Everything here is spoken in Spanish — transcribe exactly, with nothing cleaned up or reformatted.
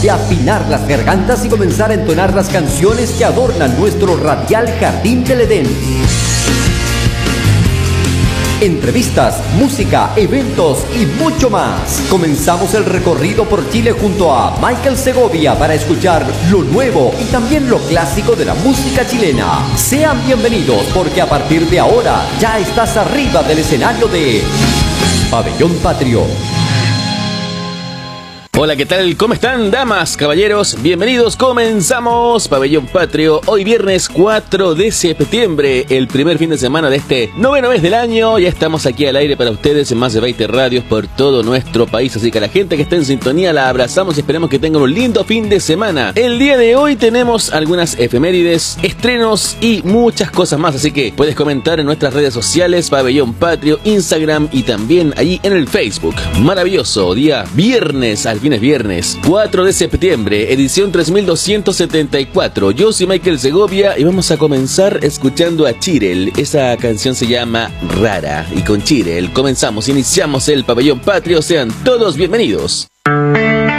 de afinar las gargantas y comenzar a entonar las canciones que adornan nuestro radial Jardín del Edén. Entrevistas, música, eventos y mucho más. Comenzamos el recorrido por Chile junto a Michael Segovia para escuchar lo nuevo y también lo clásico de la música chilena. Sean bienvenidos porque a partir de ahora ya estás arriba del escenario de Pabellón Patrio. Hola, ¿qué tal? ¿Cómo están, damas, caballeros? Bienvenidos, comenzamos Pabellón Patrio. Hoy viernes cuatro de septiembre, el primer fin de semana de este noveno mes del año. Ya estamos aquí al aire para ustedes en más de veinte radios por todo nuestro país. Así que a la gente que está en sintonía la abrazamos y esperemos que tengan un lindo fin de semana. El día de hoy tenemos algunas efemérides, estrenos y muchas cosas más. Así que puedes comentar en nuestras redes sociales, Pabellón Patrio, Instagram y también allí en el Facebook. Maravilloso día viernes, al fin es viernes, cuatro de septiembre, edición tres mil doscientos setenta y cuatro. Yo soy Michael Segovia y vamos a comenzar escuchando a Chirel. Esa canción se llama Rara y con Chirel comenzamos, iniciamos el Pabellón Patrio. Sean todos bienvenidos.